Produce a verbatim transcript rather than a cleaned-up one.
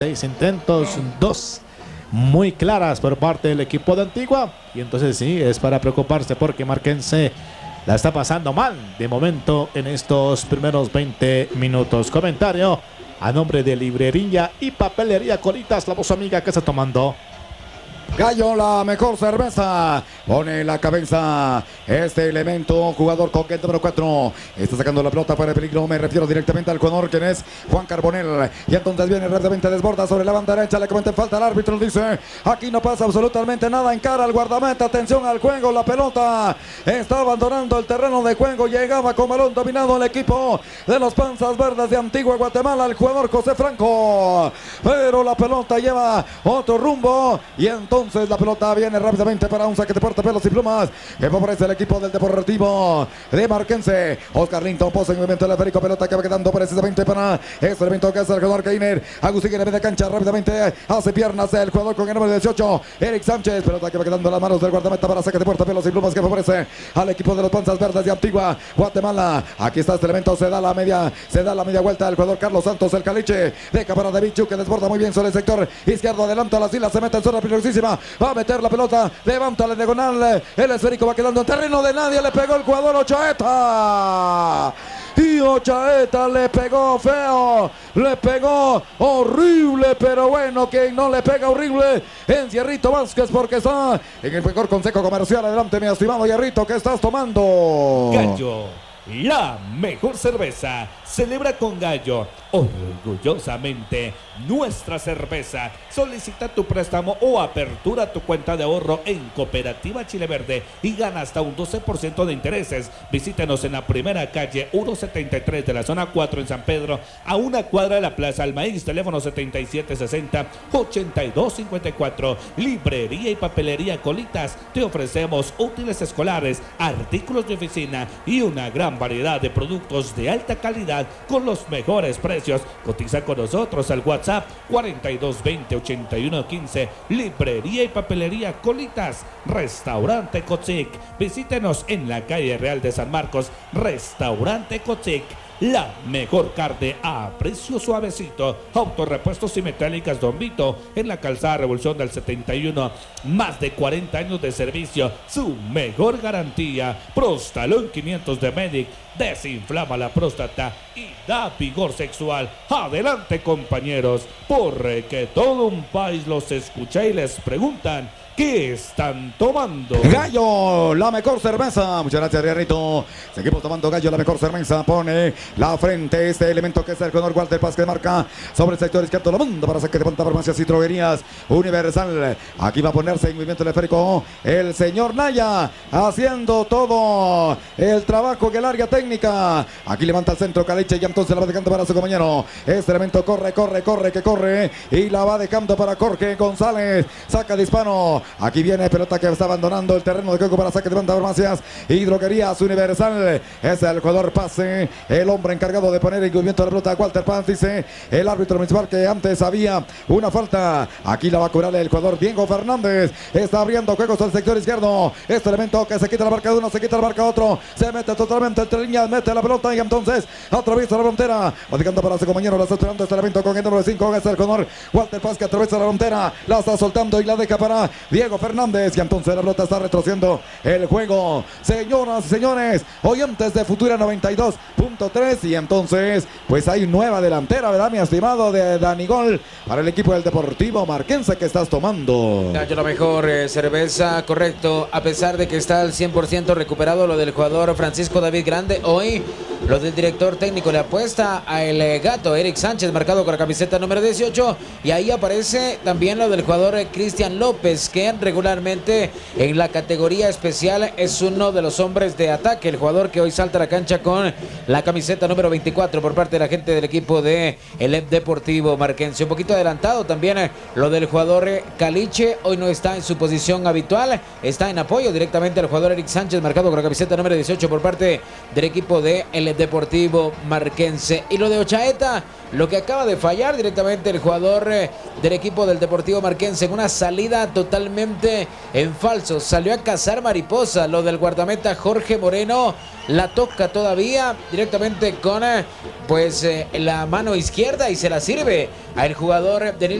Seis intentos, dos muy claras por parte del equipo de Antigua. Y entonces sí, es para preocuparse porque Marquense la está pasando mal de momento en estos primeros veinte minutos. Comentario a nombre de Librería y Papelería Colitas, la voz amiga que está tomando. Gallo, la mejor cerveza. Pone la cabeza este elemento, jugador con el número cuatro. Está sacando la pelota para el peligro. Me refiero directamente al jugador quien es Juan Carbonell. Y entonces viene rápidamente, desborda sobre la banda derecha. Le cometen falta al árbitro. Dice: aquí no pasa absolutamente nada. Encara al guardameta. Atención al juego. La pelota está abandonando el terreno de juego. Llegaba con balón dominado el equipo de los Panzas Verdes de Antigua Guatemala. El jugador José Franco. Pero la pelota lleva otro rumbo. Y entonces Entonces la pelota viene rápidamente para un saque de puerta, pelos y plumas que favorece el equipo del Deportivo de Marquense. Oscar Linton posa en movimiento del esférico, pelota que va quedando precisamente para este elemento que es el jugador Keiner. Agustín en media cancha rápidamente hace piernas el jugador con el número dieciocho, Eric Sánchez. Pelota que va quedando en las manos del guardameta para saque de puerta, pelos y plumas que favorece al equipo de los Panzas Verdes de Antigua Guatemala. Aquí está este elemento, se da la media, se da la media vuelta el jugador Carlos Santos, el caliche. Deja para David Chu que desborda muy bien sobre el sector izquierdo, adelanta las islas, se mete en zona peligrosísima. Va a meter la pelota, levanta la diagonal, el esférico va quedando en terreno de nadie, le pegó el jugador Ochaeta. Y Ochaeta le pegó feo, le pegó horrible, pero bueno, que no le pega horrible en Hierrito Vázquez porque está en el mejor consejo comercial. Adelante, mi estimado Hierrito, ¿qué estás tomando? Gallo, la mejor cerveza. Celebra con Gallo, orgullosamente nuestra cerveza. Solicita tu préstamo o apertura tu cuenta de ahorro en Cooperativa Chile Verde y gana hasta un doce por ciento de intereses. Visítanos en la primera calle ciento setenta y tres de la zona cuatro en San Pedro, a una cuadra de la Plaza del Maíz. Teléfono setenta y siete sesenta, ochenta y dos cincuenta y cuatro. Librería y Papelería Colitas. Te ofrecemos útiles escolares, artículos de oficina y una gran variedad de productos de alta calidad con los mejores precios. Cotiza con nosotros al WhatsApp cuarenta y dos veinte, ochenta y uno quince. Librería y Papelería Colitas. Restaurante Cochic. Visítenos en la calle Real de San Marcos. Restaurante Cochic. La mejor carne a precio suavecito. Autorepuestos y metálicas Don Vito en la calzada Revolución del setenta y uno. Más de cuarenta años de servicio. Su mejor garantía. Prostalón quinientos de Medic. Desinflama la próstata y da vigor sexual. Adelante, compañeros, porque todo un país los escucha y les preguntan ¿qué están tomando? Gallo, la mejor cerveza. Muchas gracias, Hierrito. Seguimos tomando Gallo, la mejor cerveza. Pone la frente este elemento que es el jugador Walter Paz, que marca sobre el sector izquierdo. La manda para saque de punta, farmacias y droguerías Universal. Aquí va a ponerse en movimiento el esférico el señor Naya, haciendo todo el trabajo en el área técnica. Aquí levanta el centro Caliche y entonces la va dejando para su compañero. Este elemento corre, corre, corre, que corre y la va dejando para Jorge González. Saca disparo. Aquí viene pelota que está abandonando el terreno de juego para saque de banda, farmacias y droguerías Universal. Es el jugador Pase, el hombre encargado de poner en movimiento la pelota. Walter Paz, dice el árbitro municipal que antes había una falta. Aquí la va a cobrar el jugador Diego Fernández. Está abriendo juegos al sector izquierdo. Este elemento que se quita la marca de uno, se quita la marca de otro. Se mete totalmente entre líneas, mete la pelota y entonces atraviesa la frontera. Va dejando para su compañero, la está esperando este elemento con el número cinco. Es el jugador Walter Paz que atraviesa la frontera. La está soltando y la deja para Diego Fernández, y entonces la pelota está retrocediendo el juego. Señoras y señores, oyentes de Futura noventa y dos punto tres, y entonces pues hay nueva delantera, ¿verdad, mi estimado de Dani Gol, para el equipo del Deportivo Marquense? Que estás tomando? Gallo, la mejor eh, cerveza, correcto, a pesar de que está al cien por ciento recuperado lo del jugador Francisco David Grande. Hoy lo del director técnico le apuesta a el eh, gato Eric Sánchez, marcado con la camiseta número dieciocho, y ahí aparece también lo del jugador eh, Cristian López, que regularmente en la categoría especial es uno de los hombres de ataque, el jugador que hoy salta a la cancha con la camiseta número veinticuatro por parte de la gente del equipo de el Deportivo Marquense. Un poquito adelantado también eh, lo del jugador eh, Caliche, hoy no está en su posición habitual, está en apoyo directamente al jugador Eric Sánchez, marcado con la camiseta número dieciocho por parte del equipo de el el Deportivo Marquense. Y lo de Ochaeta, lo que acaba de fallar directamente el jugador eh, del equipo del Deportivo Marquense en una salida totalmente en falso. Salió a cazar mariposa. Lo del guardameta Jorge Moreno la toca todavía directamente con eh, pues eh, la mano izquierda y se la sirve al jugador de